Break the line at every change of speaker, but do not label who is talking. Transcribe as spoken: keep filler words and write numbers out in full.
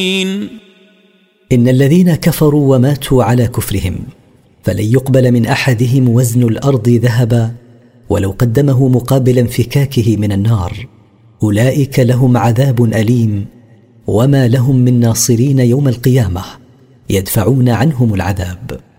إن الذين كفروا وماتوا على كفرهم فلن يقبل من أحدهم وزن الأرض ذهبا ولو قدمه مقابل انفكاكه من النار، أولئك لهم عذاب أليم وما لهم من ناصرين يوم القيامة يدفعون عنهم العذاب.